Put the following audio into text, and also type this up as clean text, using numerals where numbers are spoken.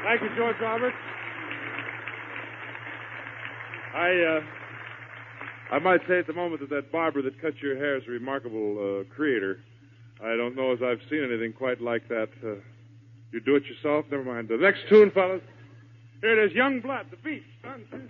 Thank you, George Roberts. I might say at the moment that barber that cut your hair is a remarkable creator. I don't know as I've seen anything quite like that. You do it yourself? Never mind. The next tune, fellas. Here it is, Young Blood, the beat. 1, 2, 3.